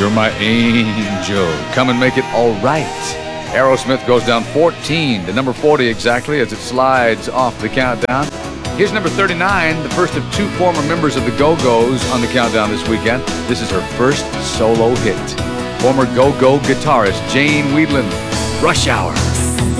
You're My Angel. Come and Make It All Right. Aerosmith goes down 14 to number 40 exactly as it slides off the countdown. Here's number 39, the first of two former members of the Go-Go's on the countdown this weekend. This is her first solo hit. Former Go-Go guitarist Jane Wiedlin, Rush Hour.